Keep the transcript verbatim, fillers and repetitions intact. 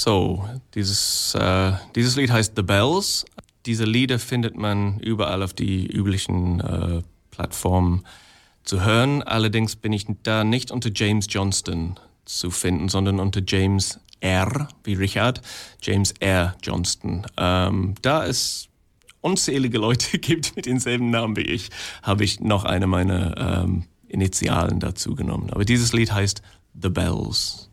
So, dieses, äh, dieses Lied heißt The Bells. Diese Lieder findet man überall auf die üblichen äh, Plattformen zu hören. Allerdings bin ich da nicht unter James Johnston zu finden, sondern unter James R. wie Richard, James R. Johnston. Ähm, da es unzählige Leute gibt mit denselben Namen wie ich, habe ich noch eine meiner ähm, Initialen dazu genommen. Aber dieses Lied heißt The Bells.